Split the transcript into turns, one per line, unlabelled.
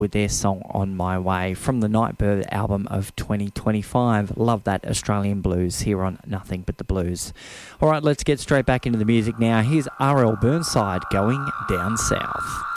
with their song On My Way from the Nightbird album of 2025. Love that Australian blues here on Nothing But the Blues. All right, let's get straight back into the music now. Here's R.L. Burnside, Going Down South.